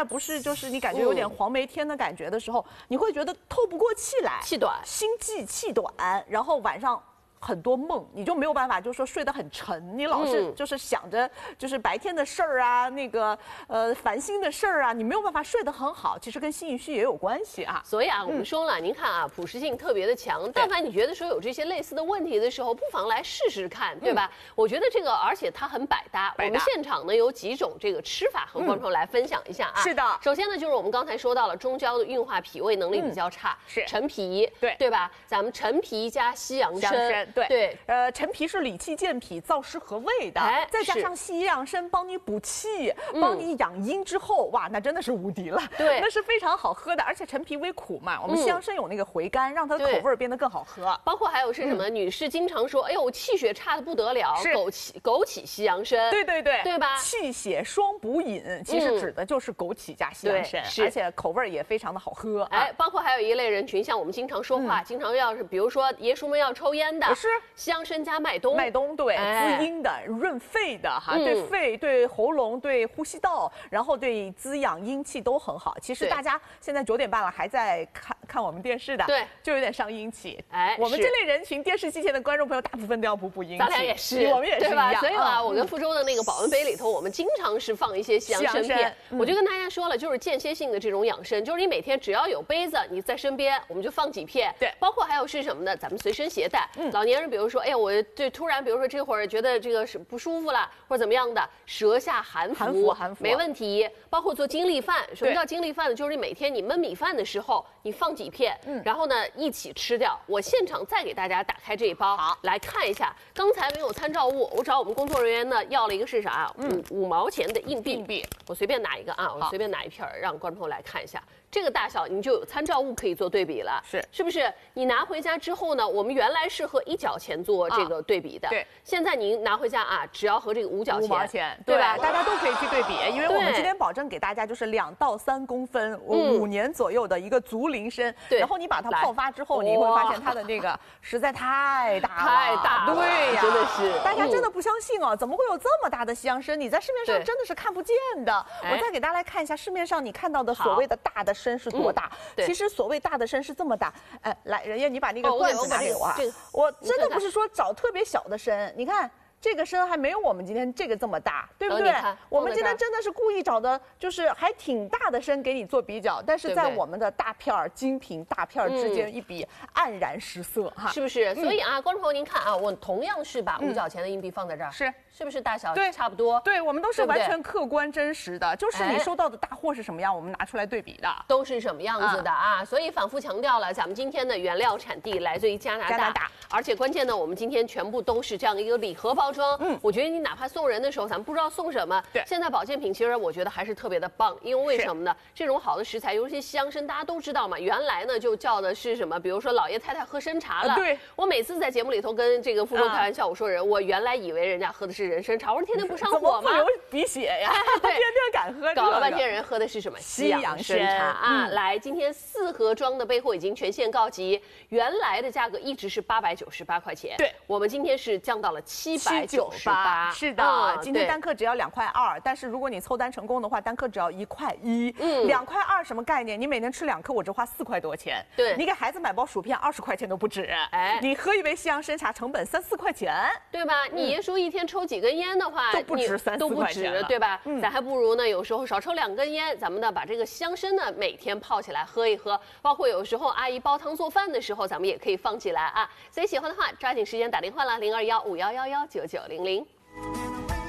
不是就是你感觉有点黄梅天的感觉的时候，你会觉得透不过气来， 气短， 心悸气短，然后晚上。很多梦，你就没有办法，就是说睡得很沉，你老是就是想着就是白天的事儿啊，那个烦心的事儿啊，你没有办法睡得很好，其实跟心绪也有关系啊。 所以啊，我们说了，您看啊，普适性特别的强，但凡你觉得说有这些类似的问题的时候，不妨来试试看，对吧？我觉得这个，而且它很百搭。我们现场呢有几种这个吃法和观众来分享一下啊。 是的， 首先呢就是我们刚才说到了中焦的运化脾胃能力比较差， 是陈皮，对吧？咱们陈皮加西洋参，对。 陈皮是理气健脾、燥湿和胃的，再加上西洋参帮你补气、帮你养阴之后，哇，那真的是无敌了。 对， 那是非常好喝的，而且陈皮微苦嘛，我们西洋参有那个回甘，让它的口味变得更好喝。 包括还有是什么？女士经常说，哎呦，我气血差的不得了，枸杞西洋参，对吧？ 气血双补饮，其实指的就是枸杞加西洋参，而且口味也非常的好喝。 包括还有一类人群，像我们经常说话，经常要是比如说爷叔们要抽烟的， 是西洋参加麦冬， 对，滋阴的、润肺的哈，对肺、对喉咙、对呼吸道，然后对滋养阴气都很好。其实大家现在9点半了，还在看我们电视的， 对， 就有点伤阴气。我们这类人群，电视机前的观众朋友，大部分都要补阴气。 咱俩也是， 我们也是对吧？所以啊，我跟福州的那个保温杯里头，我们经常是放一些西洋参片。我就跟大家说了，就是间歇性的这种养生，就是你每天只要有杯子，你在身边，我们就放几片。 对， 包括还有是什么呢？咱们随身携带。老年人比如说，哎呀，我这突然比如说这会儿觉得这个是不舒服了，或者怎么样的，舌下含服没问题。包括做精力饭，什么叫精力饭呢？就是你每天你焖米饭的时候，你放几片，然后呢一起吃掉。我现场再给大家打开这一包，来看一下。刚才没有参照物，我找我们工作人员呢要了一个是啥？5毛钱的硬币。我随便拿一个啊，我随便拿一片让观众来看一下。这个大小你就有参照物可以做对比了，是不是？你拿回家之后呢，我们原来是和1角钱做这个对比的， 对， 现在您拿回家啊，只要和这个5角钱，5 毛钱，对吧？大家都可以去对比，因为我们今天保证给大家就是2到3公分，5年左右的一个足龄参，然后你把它泡发之后，你会发现它的那个实在太大了，对呀， 真的是， 大家真的不相信哦，怎么会有这么大的西洋参？你在市面上真的是看不见的。我再给大家来看一下市面上你看到的所谓的大的参是多大？其实所谓大的参是这么大。来，人家你把那个罐子拿给我啊！我真的不是说找特别小的参，你看。这个参还没有我们今天这个这么大，对不对？我们今天真的是故意找的，就是还挺大的参给你做比较，但是在我们的大片儿精品大片儿之间一比，黯然失色哈， 是不是？所以啊，观众朋友您看啊，我同样是把5角钱的硬币放在这儿，是不是大小差不多？ 对，我们都是完全客观真实的，就是你收到的大货是什么样，我们拿出来对比的， 都是什么样子的啊？所以反复强调了，咱们今天的原料产地来自于加拿大，而且关键呢，我们今天全部都是这样一个礼盒包装。我觉得你哪怕送人的时候，咱们不知道送什么。现在保健品其实我觉得还是特别的棒，因为为什么呢？这种好的食材，尤其西洋参，大家都知道嘛，原来呢就叫的是什么？比如说老爷太太喝参茶了。 对， 我每次在节目里头跟这个福州开玩笑，我说我原来以为人家喝的是人参茶，我说天天不上火吗？ 怎么不流鼻血呀？天天敢喝， 搞了半天人喝的是什么？西洋参茶啊！来，今天4盒装的备货已经全线告急，原来的价格一直是898块钱， 对， 我们今天是降到了798。 是的，今天单克只要2块2，但是如果你凑单成功的话，单克只要1块1，2块2什么概念？你每天吃2颗，我只花4块多钱。 对， 你给孩子买包薯片20块钱都不止。你喝一杯西洋参茶成本3、4块钱， 对吧？你爷叔一天抽几根烟的话， 都不止3、4块钱， 对吧？咱还不如呢，有时候少抽2根烟，咱们呢把这个西洋参呢每天泡起来喝一喝，包括有时候阿姨煲汤做饭的时候，咱们也可以放起来啊。所以喜欢的话，抓紧时间打电话啦，0215111990。